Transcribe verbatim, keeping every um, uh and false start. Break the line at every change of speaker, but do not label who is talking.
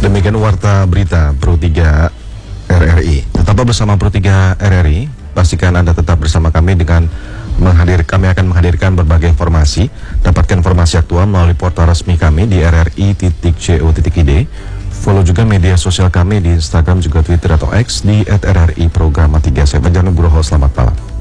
Demikian warta berita Pro tiga R R I. Tetaplah bersama Pro tiga R R I. Pastikan Anda tetap bersama kami dengan menghadir kami akan menghadirkan berbagai informasi. Dapatkan informasi aktual melalui portal resmi kami di r r i titik co titik i d. Follow juga media sosial kami di Instagram juga Twitter atau X di et r r i programa tiga. Saya Banjar Nugroho, selamat malam.